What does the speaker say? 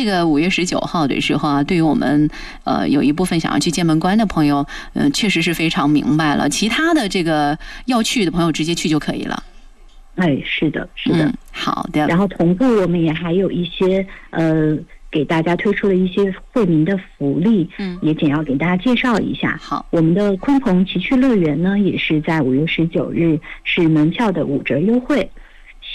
个5月19号的时候啊，对于我们有一部分想要去剑门关的朋友，确实是非常明白了。其他的这个要去的朋友直接去就可以了。 哎，是的，是的， 好的。 然后同步我们也还有一些给大家推出了一些惠民的福利，也简要给大家介绍一下。 好， 我们的鲲鹏奇趣乐园呢，也是在5月19日是门票的5折优惠。